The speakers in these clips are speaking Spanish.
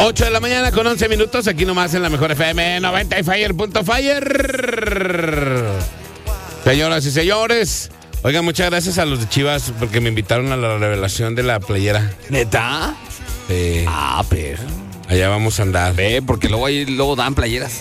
8 de la mañana con 11 minutos, aquí nomás en la mejor FM 90 y Fire.fire. Señoras y señores, oigan, muchas gracias a los de Chivas porque me invitaron a la revelación de la playera. ¿Neta? Pero Allá vamos a andar. porque luego dan playeras.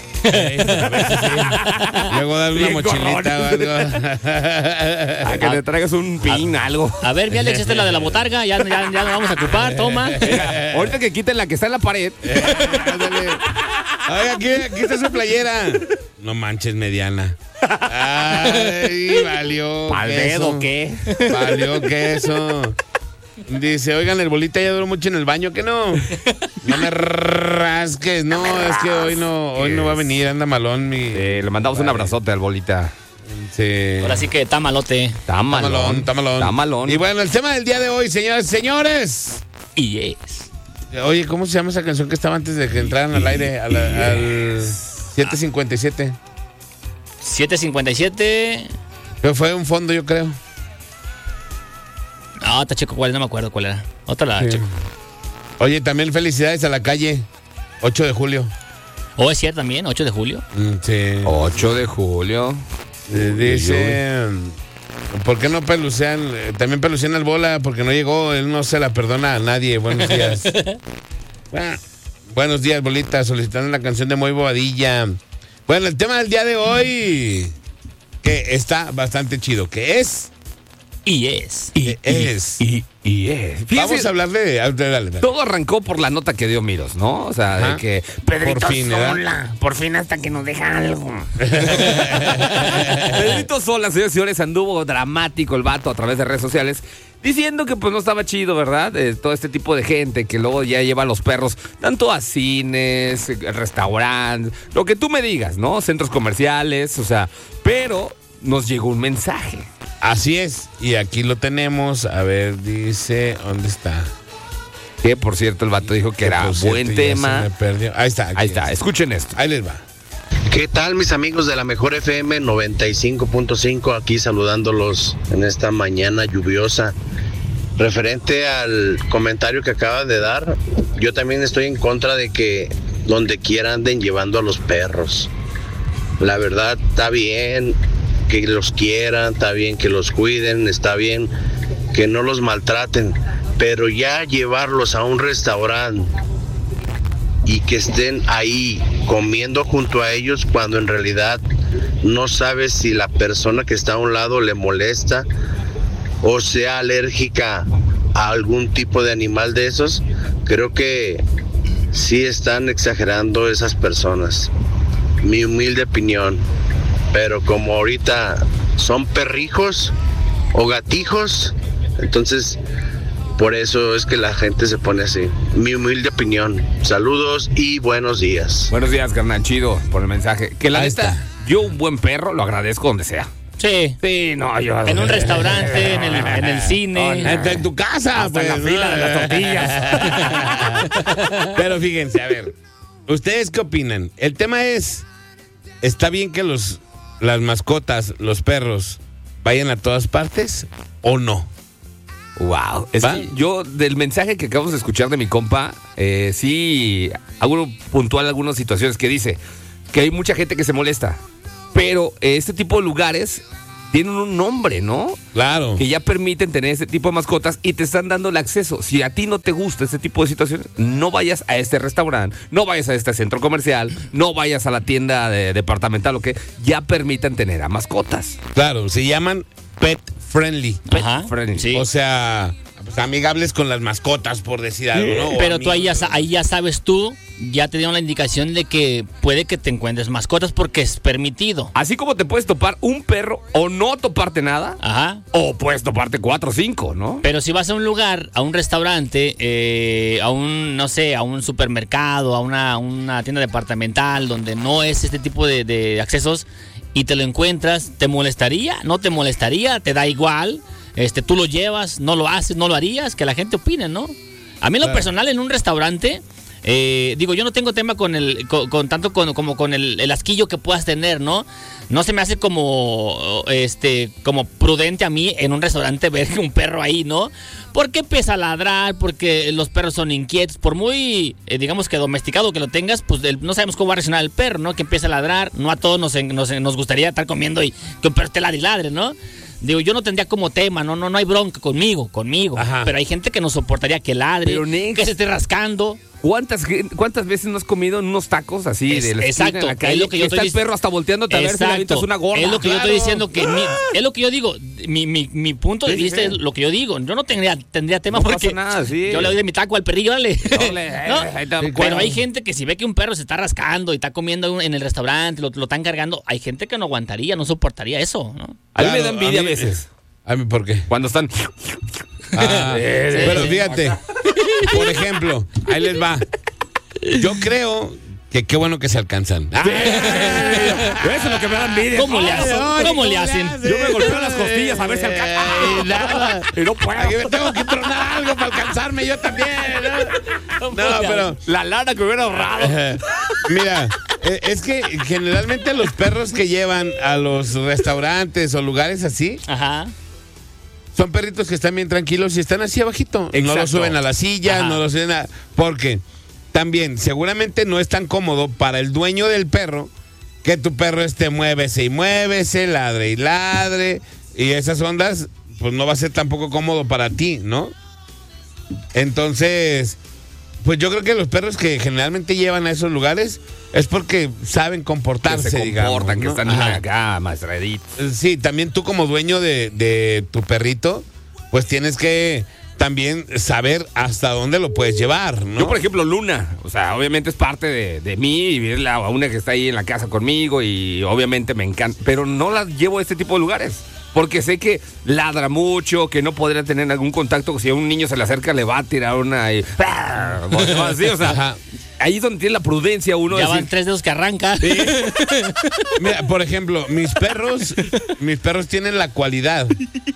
Luego dan una mochilita o algo. A que le traigas un pin, algo. A ver, ya le echaste la de la botarga, ya la vamos a ocupar, toma. Ahorita que quiten la que está en la pared. Oiga, aquí está su playera. No manches, mediana. Ay, valió. ¿Pal dedo qué? Valió queso. Dice, oigan, el bolita ya duró mucho en el baño, ¿que no? No me rasques, no, es que hoy no va a venir, anda malón mi... Le mandamos un abrazote al bolita. Sí. Ahora sí que está malote. Está malón. Y bueno, el tema del día de hoy, señores y señores. Y es. Oye, ¿cómo se llama esa canción que estaba antes de que entraran al aire? Al 7:57. 7:57. Pero fue un fondo, yo creo. No, está chico, ¿cuál? No me acuerdo cuál era. Otra la chico. Oye, también felicidades a la calle. 8 de julio. Oh, es cierto también, 8 de julio. Sí. 8 de julio. Dice, ¿por qué no pelucean? También pelucean al Bola porque no llegó, él no se la perdona a nadie. Buenos días. Buenos días, Bolita, solicitando la canción de Muy Bobadilla. Bueno, el tema del día de hoy, que está bastante chido, que es... Y es. Fíjese, Vamos a hablar de... Dale. todo arrancó por la nota que dio Miros, ¿no? O sea, de que Pedrito Por fin, ¿verdad? Sola, por fin hasta que nos deja algo. Pedrito Sola, señores y señores, anduvo dramático el vato a través de redes sociales, diciendo que pues no estaba chido, ¿verdad? Todo este tipo de gente que luego ya lleva a los perros tanto a cines, restaurantes, lo que tú me digas, ¿no? Centros comerciales, o sea, pero nos llegó un mensaje. Así es, y aquí lo tenemos. A ver, dice, ¿dónde está? Que por cierto el vato dijo que era Por cierto, buen ya tema. se me perdió. Ahí está. Ahí está, escuchen esto. Ahí les va. ¿Qué tal, mis amigos de la Mejor FM 95.5? Aquí saludándolos en esta mañana lluviosa. Referente al comentario que acaba de dar, yo también estoy en contra de que donde quiera anden llevando a los perros. La verdad, está bien que los quieran, está bien que los cuiden, está bien que no los maltraten, pero ya llevarlos a un restaurante y que estén ahí comiendo junto a ellos cuando en realidad no sabes si la persona que está a un lado le molesta o sea alérgica a algún tipo de animal de esos, creo que sí están exagerando esas personas. Mi humilde opinión. Pero como ahorita son perrijos o gatijos, entonces por eso es que la gente se pone así. Mi humilde opinión. Saludos y buenos días. Buenos días, carnal, chido por el mensaje. Que la Ahí neta, está. yo un buen perro lo agradezco donde sea. Sí. Sí, no, yo... En un restaurante, en el cine. En tu casa, Hasta en la pues, fila de las tortillas. Pero fíjense, a ver, ¿ustedes qué opinan? El tema es, ¿está bien que las mascotas, los perros, vayan a todas partes o no? Wow. Es que yo, del mensaje que acabamos de escuchar de mi compa, sí, hago puntual algunas situaciones que dice que hay mucha gente que se molesta, pero este tipo de lugares tienen un nombre, ¿no? Claro. Que ya permiten tener este tipo de mascotas y te están dando el acceso. Si a ti no te gusta este tipo de situaciones, no vayas a este restaurante, no vayas a este centro comercial, no vayas a la tienda departamental, o que ya permitan tener a mascotas. Claro, se llaman pet friendly. Ajá. friendly. Sí. O sea, pues, amigables con las mascotas, por decir algo, ¿no? O Pero tú ahí amigos. ya sabes tú, ya te dieron la indicación de que puede que te encuentres mascotas porque es permitido. Así como te puedes topar un perro o no toparte nada, Ajá. o puedes toparte 4 o 5, ¿no? Pero si vas a un lugar, a un restaurante, a un, no sé, a un supermercado, a una tienda departamental donde no es este tipo de accesos y te lo encuentras, ¿te molestaría? ¿No te molestaría? ¿Te da igual? Tú lo llevas, no lo haces, no lo harías, que la gente opine, ¿no? A mí en lo personal, en un restaurante, Digo, yo no tengo tema con como con el asquillo que puedas tener, ¿no? No se me hace como prudente a mí en un restaurante ver un perro ahí, ¿no? Porque empieza a ladrar, porque los perros son inquietos, por muy, digamos que domesticado que lo tengas, pues no sabemos cómo va a reaccionar el perro, ¿no? Que empieza a ladrar, no a todos nos gustaría estar comiendo y que un perro te ladre y ladre, ¿no? Digo, yo no tendría como tema, no hay bronca conmigo. Ajá. Pero hay gente que no soportaría que ladre, Pero, Nex, que se esté rascando. ¿Cuántas veces no has comido en unos tacos así de la esquina en la calle? Es lo que yo está el perro hasta volteándote a ver si le avientas una gorda. Es lo que yo estoy diciendo, es lo que yo digo. Mi punto de vista es lo que yo digo. Yo no tendría tema No porque pasa nada, sí. yo le doy de mi taco al perrillo, dale. ¿No? Sí, Pero hay gente que si ve que un perro se está rascando y está comiendo en el restaurante, lo están cargando, hay gente que no aguantaría, no soportaría eso, ¿no? A mí me Claro, da envidia a a mí- veces. A mí, ¿por qué? Cuando están... Pero fíjate, por ejemplo, ahí les va. Yo creo que qué bueno que se alcanzan. Eso es lo que me da envidia. ¿Cómo le hacen? ¿Cómo le hacen? Yo me golpeo las costillas a ver si Nada. Y no puedo. Aquí me tengo que tronar algo para alcanzarme yo también. No, pero La lana que hubiera ahorrado. mira, es que generalmente los perros que llevan a los restaurantes o lugares así Ajá. son perritos que están bien tranquilos y están así abajito. No Exacto. los suben a la silla, Ajá. no los suben a... Porque también seguramente no es tan cómodo para el dueño del perro que tu perro esté muévese y muévese, ladre y ladre. Y esas ondas, pues no va a ser tampoco cómodo para ti, ¿no? Entonces, pues yo creo que los perros que generalmente llevan a esos lugares es porque saben Que comportarse, se comportan, digamos, que ¿no? están Ajá. acá, maestraditos. Sí, también tú como dueño de tu perrito, pues tienes que también saber hasta dónde lo puedes llevar, ¿no? Yo, por ejemplo, Luna, o sea, obviamente es parte de mí y verla a una que está ahí en la casa conmigo y obviamente me encanta, pero no la llevo a este tipo de lugares. Porque sé que ladra mucho, que no podría tener algún contacto. Si a un niño se le acerca, le va a tirar una y... así, o sea, Ajá. ahí es donde tiene la prudencia uno. Ya de van decir, 3 dedos que arranca. Mira, por ejemplo, mis perros tienen la cualidad,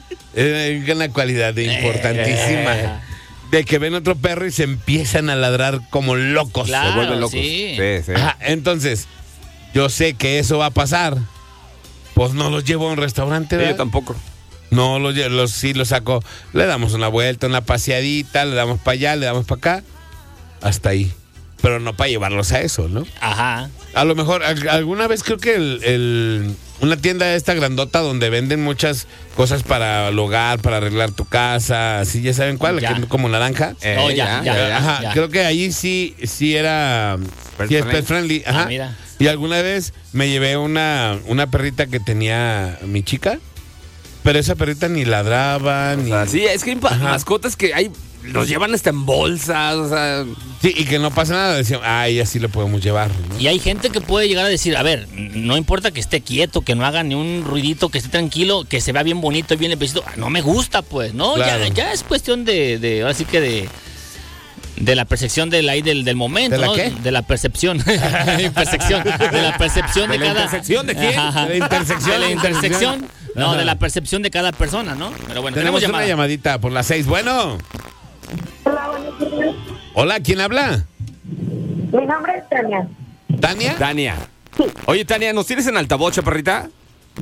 una cualidad importantísima, de que ven otro perro y se empiezan a ladrar como locos. Claro. se vuelven locos. sí. Sí. Ajá, entonces, yo sé que eso va a pasar. Pues no los llevo a un restaurante, Yo ¿verdad? tampoco. No, sí los saco. Le damos una vuelta, una paseadita, le damos para allá, le damos para acá. Hasta ahí. Pero no para llevarlos a eso, ¿no? Ajá. A lo mejor, alguna vez creo que una tienda esta grandota donde venden muchas cosas para el hogar, para arreglar tu casa, así, ya saben cuál, Ya. que es como naranja. No, ya. Ajá, ya. creo que ahí sí era Pet sí es friendly. pet friendly. Ajá. Ah, mira. Y alguna vez me llevé una perrita que tenía mi chica, pero esa perrita ni ladraba, O ni... sea, sí, es que hay Ajá. mascotas que hay, los llevan hasta en bolsas, o sea... Sí, y que no pasa nada, decían, ay, así lo podemos llevar, ¿no? Y hay gente que puede llegar a decir, a ver, no importa que esté quieto, que no haga ni un ruidito, que esté tranquilo, que se vea bien bonito y bien limpiecito. No me gusta, pues, ¿no? Claro. Ya es cuestión ahora sí que de la percepción del momento, ¿De la ¿no? qué? De la percepción. Impercepción. De la percepción de ¿De la cada... intersección de quién? Ajá. De la intersección. De la intersección. No, Ajá. de la percepción de cada persona, ¿no? Pero bueno, Tenemos tenemos una llamada. llamadita por las 6. Bueno. Hola, buenos días. Hola, ¿quién habla? Mi nombre es Tania. ¿Tania? Tania. Oye, Tania, ¿nos tienes en altavoz, chaparrita?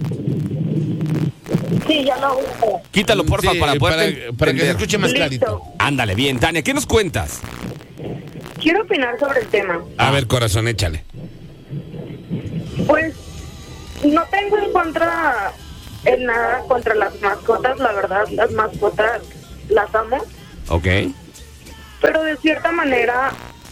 Sí, ya lo uso. Quítalo, porfa, Sí, para poder para que se escuche más clarito. Listo. Ándale, bien, Tania, ¿qué nos cuentas? Quiero opinar sobre el tema. A ver, corazón, échale. Pues no tengo en nada contra las mascotas, la verdad, las mascotas las amo, Ok. pero de cierta manera,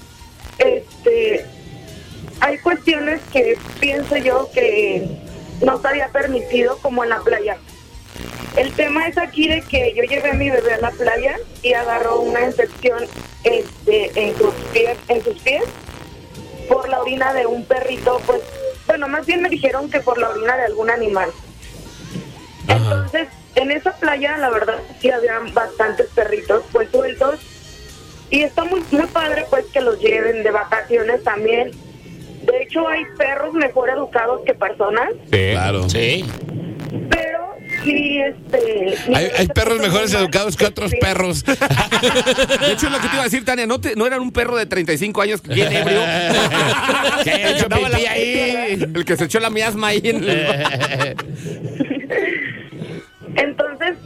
hay cuestiones que pienso yo que no estaría permitido, como en la playa. El tema es aquí de que yo llevé a mi bebé a la playa y agarró una infección en sus pies por la orina de un perrito, pues, bueno, más bien me dijeron que por la orina de algún animal. Entonces, en esa playa, la verdad, sí había bastantes perritos, pues, sueltos, y está muy, muy padre, pues, que los lleven de vacaciones también. De hecho, hay perros mejor educados que personas, Sí. Claro. Sí. pero sí, Hay perros mejores educados que otros perros. De hecho, es lo que te iba a decir, Tania. ¿No eran un perro de 35 años bien ebrio? Que ha hecho pipí ahí. El que se echó la miasma ahí en el... Entonces,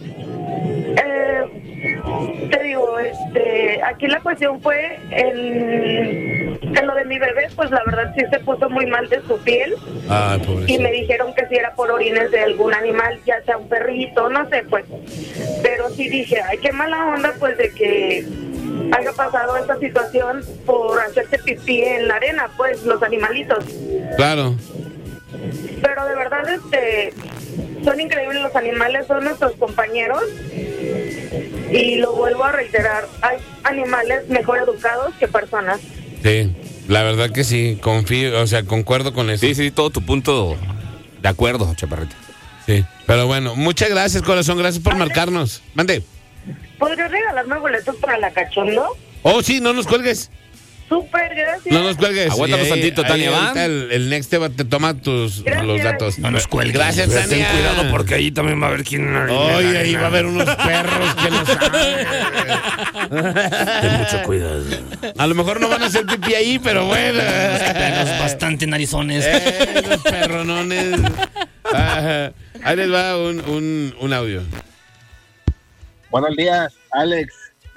te digo, aquí la cuestión fue en lo de mi bebé, pues la verdad sí se puso muy mal de su piel. Ay, pobrecito. Y me dijeron que si era por orines de algún animal, ya sea un perrito, no sé, pues. Pero sí dije, ay, qué mala onda, pues, de que haya pasado esta situación por hacerse pipí en la arena, pues, los animalitos. Claro. Pero de verdad, son increíbles los animales, son nuestros compañeros. Y lo vuelvo a reiterar, hay animales mejor educados que personas. Sí, la verdad que sí, confío, o sea, concuerdo con eso. Sí, todo tu punto de acuerdo, chaparrita. Sí, pero bueno, muchas gracias, corazón, gracias por marcarnos. Mande. ¿Podrías regalarme boletos para la Cachondo? Oh, sí, no nos cuelgues. Súper, gracias. No nos cuelgues. Aguántanos Y ahí- tantito, Tania, ahí ¿va? ahorita el Next te toma los Gracias. datos. No nos cuelgues. Gracias, Ten Tania. cuidado porque ahí también va a haber quien... Oye, ahí va a haber unos perros que lo saben. Ten mucho cuidado. A lo mejor no van a hacer pipí ahí, pero bueno. Perros bastante narizones. Los perronones. Ajá. Ahí les va un audio. Buenos días, Alex.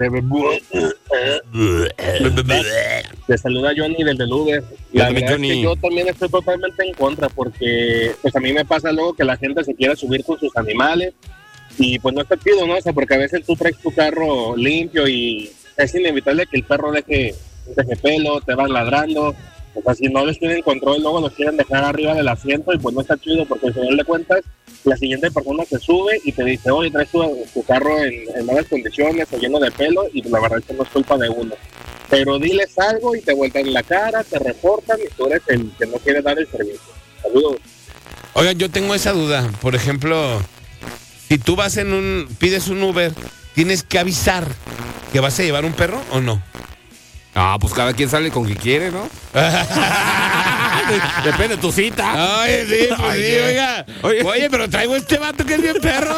Te saluda Johnny desde el Uber. La Johnny, verdad es Johnny. que yo también estoy totalmente en contra porque pues a mí me pasa luego que la gente se quiere subir con sus animales y pues no está chido, ¿no? O sea, porque a veces tú traes tu carro limpio y es inevitable que el perro deje pelo, te van ladrando. O sea, si no les tienen control, luego los quieren dejar arriba del asiento y pues no está chido porque al final de cuentas la siguiente persona se sube y te dice, oye, traes tu carro en malas condiciones o lleno de pelo y la verdad es que no es culpa de uno. Pero diles algo y te vuelven la cara, te reportan y tú eres el que no quiere dar el servicio. Saludos. Oigan, yo tengo esa duda. Por ejemplo, si tú vas pides un Uber, ¿tienes que avisar que vas a llevar un perro o no? Ah, pues cada quien sale con quien quiere, ¿no? Depende de tu cita. Oye, sí, pues Ay, sí, qué- oiga. Oye. Oye, pero traigo este vato que es bien perro.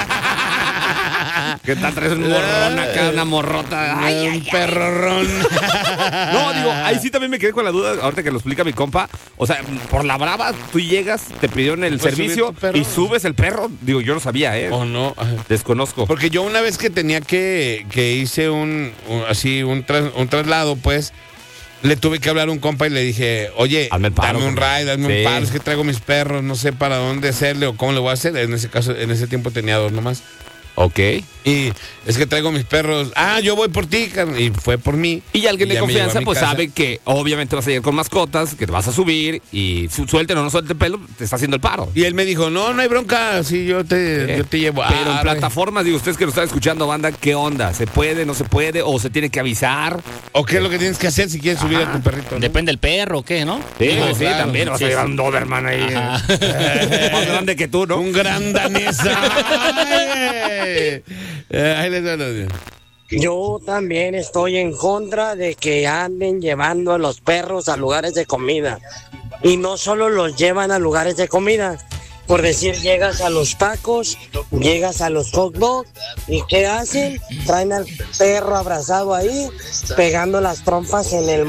¿Qué tal? Traes un morrón acá, una morrota. Ay, Un perrorrón. No, digo, ahí sí también me quedé con la duda, ahorita que lo explica mi compa. O sea, por la brava, tú llegas, te pidieron el ¿Puedes servicio subir tu perro? y subes el perro. Digo, yo no sabía, ¿eh? ¿O no? Ajá. Desconozco. Porque yo una vez que tenía que hice un traslado, pues, le tuve que hablar a un compa y le dije, oye, Hazme el paro, dame un compa. ride, dame Sí. un paro, es que traigo mis perros, no sé para dónde hacerle o cómo le voy a hacer. En ese caso, en ese tiempo tenía 2 nomás. Ok. Y es que traigo mis perros, yo voy por ti, carnal, y fue por mí. Y alguien de Ya me llevó a confianza, mi pues casa. sabe que obviamente vas a ir con mascotas, que te vas a subir y suelten o no suelten pelo, te está haciendo el paro. Y él me dijo, no hay bronca, sí, yo te llevo. Pero en Ah, plataformas, digo, ustedes que nos están escuchando, banda, ¿qué onda? ¿Se puede, no se puede? ¿O se tiene que avisar? ¿O qué es lo que tienes que hacer si quieres subir a tu perrito? ¿no? Depende del perro, ¿qué, no? Sí, Ah, sí, claro. también. Vas a Sí, llevar sí. un Doberman ahí. Más grande que tú, ¿no? Un gran danesa. Ay. Ahí les doy el audio. Yo también estoy en contra de que anden llevando a los perros a lugares de comida. Y no solo los llevan a lugares de comida. Por decir, llegas a los tacos, llegas a los hot dogs, ¿y qué hacen? Traen al perro abrazado ahí, pegando las trompas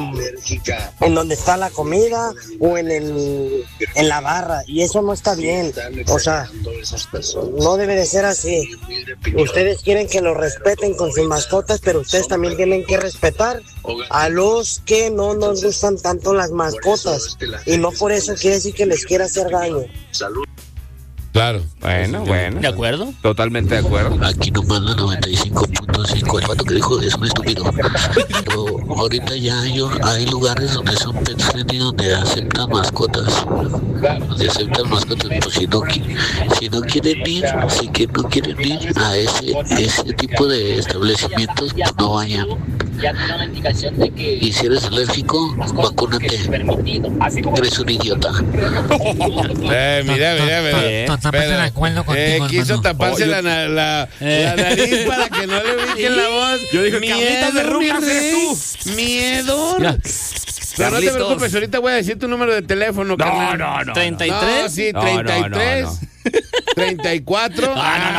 en donde está la comida o en la barra. Y eso no está bien. O sea, no debe de ser así. Ustedes quieren que los respeten con sus mascotas, pero ustedes también tienen que respetar a los que no nos gustan tanto las mascotas. Y no por eso quiere decir que les quiera hacer daño. Claro. Bueno, bueno. ¿De acuerdo? Totalmente de acuerdo. Aquí nomás la 95.5, el vato que dijo es un estúpido. Pero ahorita ya hay lugares donde son pet friendly, donde aceptan mascotas. Donde aceptan mascotas, pues si no quieren ir, si que no quieren ir a ese tipo de establecimientos, pues no vayan. Y si eres alérgico, vacúnate. Eres un idiota. Mira. Totalmente de acuerdo contigo, Quiso hermano. taparse Oye. la nariz para que no le ubiquen la voz. Yo dije, Carlitas de Rucas mi eres rey. tú. Miedo. Pero no te Carlitos. preocupes, ahorita voy a decir tu número de teléfono, carnal. No. 33. No, sí, No, 33. 34.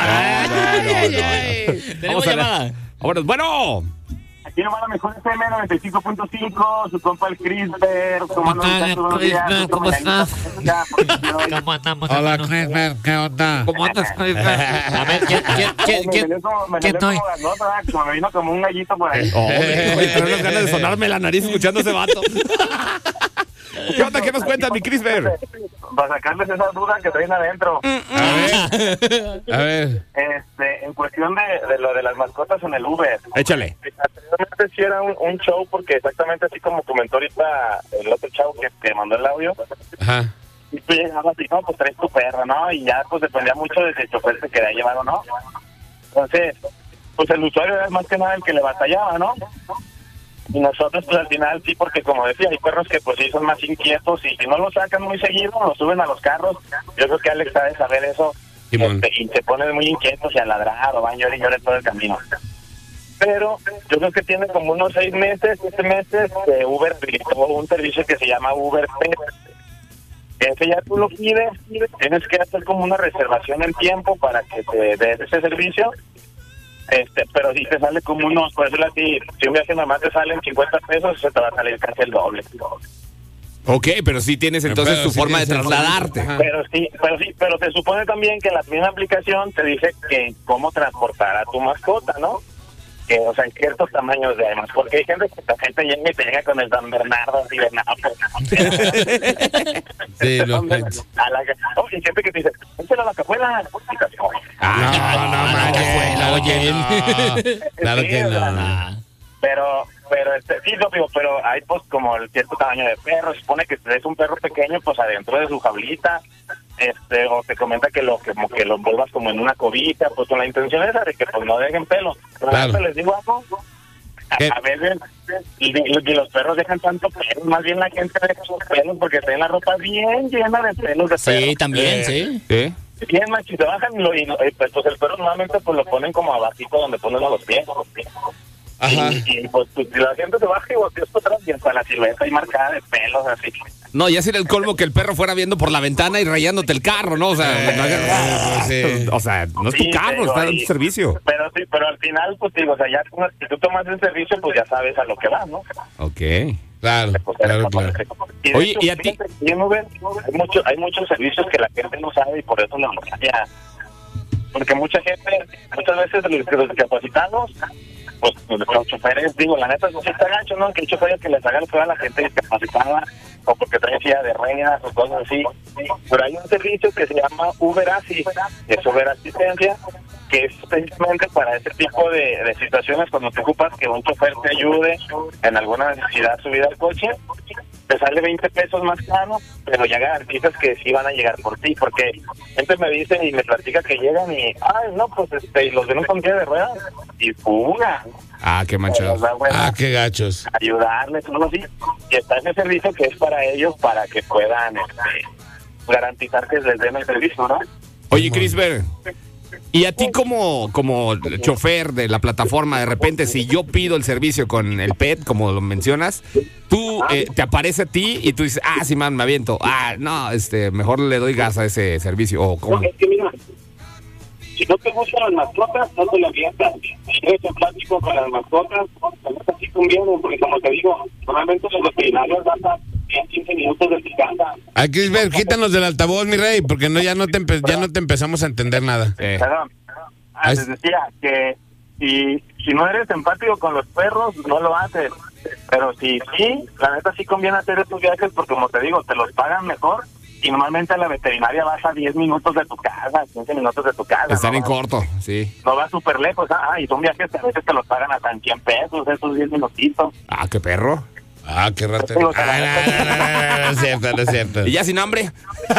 Tenemos llamada. Ahora, bueno. Aquí nomás la mejor FM 95.5, su compa el Crisber. ¿Cómo estás? ¿Cómo andamos? Hola, Crisber, ¿qué onda? ¿Cómo andas, Crisber? A ver, ¿quién estoy? Me vino como un gallito por ahí. Tengo unas ganas de sonarme la nariz escuchando ese vato. ¿Qué onda? ¿Qué nos cuentas, mi Crisber? Para sacarles esa duda que traen adentro. A ver. En cuestión de lo de las mascotas en el Uber. Échale. Anteriormente sí era un show, porque exactamente así como comentó ahorita el otro chavo que mandó el audio. Ajá. Y tú llegabas y no, pues traes tu perro, ¿no? Y ya pues dependía mucho de si el chofer se quería llevar o no. Entonces, pues el usuario era más que nada el que le batallaba, ¿no? Y nosotros pues al final sí, porque como decía, hay perros que pues sí son más inquietos y si no los sacan muy seguido, los suben a los carros. Yo creo que Alex sabe saber eso. Y se ponen muy inquietos y a ladrar o van llore y llore todo el camino. Pero yo creo que tiene como unos 7 meses Uber habilitó un servicio que se llama Uber Pet. Ese ya tú lo pides, tienes que hacer como una reservación en tiempo para que te des ese servicio. Pero si te sale como unos, por decirlo así, si un viaje normal te salen 50 pesos, se te va a salir casi el doble. Ok, pero sí tienes entonces tu forma de trasladarte. Pero se supone también que en la misma aplicación te dice que cómo transportar a tu mascota, ¿no? Que, o sea, en ciertos tamaños de además, porque hay gente que la gente llega y te llega con el San Bernardo así de nada. Sí, no. Y gente que te dice, échale a la cajuela. Claro que no. Pero hay pues como el cierto tamaño de perro. Se supone que si es un perro pequeño, pues adentro de su jaulita, o te comenta que lo envuelvas como en una cobija, pues con la intención esa de que pues no dejen pelo. Pero claro. Les digo algo, a veces y los perros dejan tanto pelo, más bien la gente deja sus pelos porque traen la ropa bien llena de pelos de perro. Sí, también, sí. Bien macho, y se bajan pues el perro normalmente pues lo ponen como abajito donde ponen los pies. Ajá. Y pues la gente se baja y volteas para atrás y hasta la silueta ahí marcada de pelos así. No, ya sería el colmo que el perro fuera viendo por la ventana y rayándote el carro, ¿no? O sea, o sea, no es tu carro, está en tu servicio. Pero al final, pues digo, o sea, ya si tú tomas el servicio, pues ya sabes a lo que vas, ¿no? Ok. Claro. Oye, ¿y a ti? Hay muchos servicios que la gente no sabe y por eso no ya. Porque muchas veces los discapacitados, pues los choferes, digo, la neta, sí está gacho, ¿no? Que hay choferes que les hagan toda la gente discapacitada o porque traen silla de ruedas o cosas así. Pero hay un servicio que se llama Uber Assi, es Uber Asistencia, que es precisamente para ese tipo de situaciones cuando te ocupas que un chofer te ayude en alguna necesidad subida al coche. Te sale 20 pesos más caro, pero ya garantizas que sí van a llegar por ti, porque gente me dice y me platica que llegan y, no, pues y los ven con silla de ruedas y fuga. Qué manchados. Qué gachos. Ayudarles, algo así. Y está ese servicio que es para ellos, para que puedan garantizar que les den el servicio, ¿no? Oye, Crisber, y a ti como chofer de la plataforma, de repente, si yo pido el servicio con el PET, como lo mencionas, tú te aparece a ti y tú dices, sí, man, me aviento. No, mejor le doy gas a ese servicio. ¿O cómo? Es que mira, si no te gustan las mascotas, no te las avientas. Si eres empático con las mascotas, no así conviene, porque como te digo, normalmente los veterinarios van a 15 minutos de picanda. Crisber, quítanos del altavoz, mi rey, porque ya no te empezamos a entender nada. Perdón. Les decía que si no eres empático con los perros, no lo haces. Pero sí, la neta sí conviene hacer estos viajes porque, como te digo, te los pagan mejor. Y normalmente a la veterinaria vas a 10 minutos de tu casa, 15 minutos de tu casa. Están en corto, sí. No vas súper lejos, y son viajes que a veces te los pagan hasta en 100 pesos, esos 10 minutitos. Qué perro. Qué rato. No es cierto. ¿Y ya sin hambre?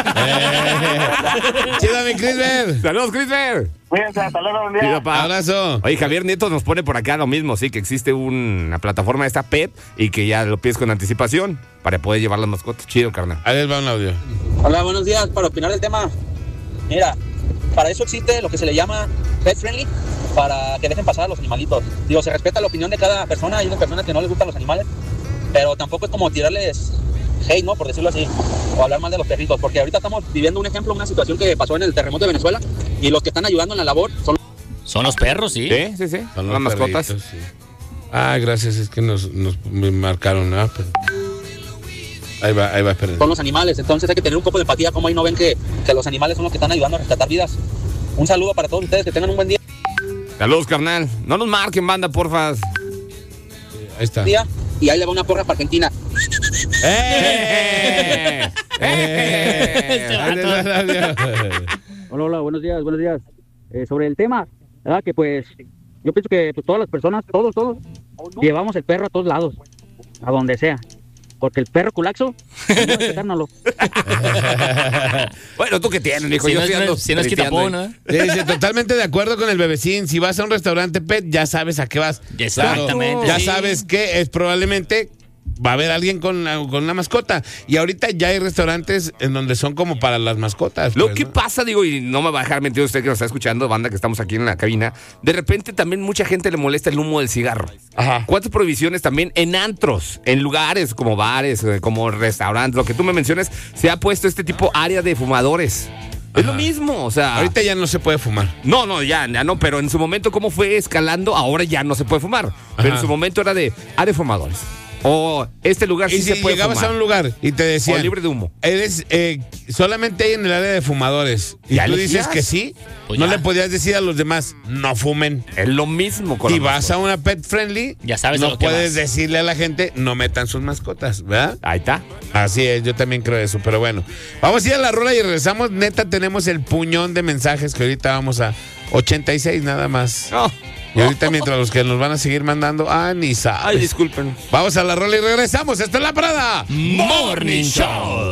Chido, mi Crisber. Saludos, Crisber. Cuídense, hasta luego, buen día. Abrazo. Oye, Javier Nieto nos pone por acá lo mismo, sí, que existe una plataforma de esta PET y que ya lo pides con anticipación para poder llevar las mascotas. Chido, carnal. Ahí les va un audio. Hola, buenos días. Para opinar del tema, mira, para eso existe lo que se le llama pet friendly, para que dejen pasar a los animalitos. Digo, se respeta la opinión de cada persona. Hay una persona que no les gustan los animales, pero tampoco es como tirarles hate, ¿no? Por decirlo así, o hablar mal de los perritos, porque ahorita estamos viviendo un ejemplo, una situación que pasó en el terremoto de Venezuela, y los que están ayudando en la labor son los perros, sí. Sí. Son las mascotas. Sí. Gracias, es que nos me marcaron, ¿no? Pero... Ahí va, esperen. Son los animales, entonces hay que tener un poco de empatía, como ahí no ven que los animales son los que están ayudando a rescatar vidas. Un saludo para todos ustedes, que tengan un buen día. Saludos, carnal. No nos marquen, banda, porfa. Ahí está. Y ahí le va una porra para Argentina. Hola, buenos días. Sobre el tema, ¿verdad? Que pues, yo pienso que pues, todas las personas, todos, llevamos el perro a todos lados, a donde sea. Porque el perro culaxo, no quitárnoslo. Bueno, ¿tú qué tienes, hijo? Si no es quitapón, ¿no? Dice, totalmente de acuerdo con el bebecín. Si vas a un restaurante pet, ya sabes a qué vas. Exactamente. Claro, ya sabes que es probablemente va a haber alguien con una mascota. Y ahorita ya hay restaurantes en donde son como para las mascotas. Lo pues, que ¿no? pasa, digo, y no me va a dejar mentir usted que nos está escuchando, banda, que estamos aquí en la cabina, de repente también mucha gente le molesta el humo del cigarro. Ajá. ¿Cuántas prohibiciones también en antros, en lugares como bares, como restaurantes, lo que tú me mencionas, se ha puesto este tipo área de fumadores? Es lo mismo, o sea... Ahorita ya no se puede fumar. No, ya no, pero en su momento, ¿cómo fue escalando? Ahora ya no se puede fumar. Pero en su momento era de área de fumadores. O este lugar sí si se puede llegabas fumar. a un lugar y te decían... O libre de humo. Eres solamente hay en el área de fumadores. Y ¿Ya tú elegías? dices que sí, Pues no ya. le podías decir a los demás, no fumen. Es lo mismo con Y la vas mascota. a una pet friendly, Ya sabes a no lo que puedes vas. decirle a la gente, no metan sus mascotas, ¿verdad? Ahí está. Así es, yo también creo eso, pero bueno. Vamos a ir a la rola y regresamos. Neta, tenemos el puñón de mensajes que ahorita vamos a 86 nada más. No. Y ahorita mientras los que nos van a seguir mandando, ni sabes. Ay, disculpen. Vamos a la rola y regresamos. Esta es La Parada Morning Show.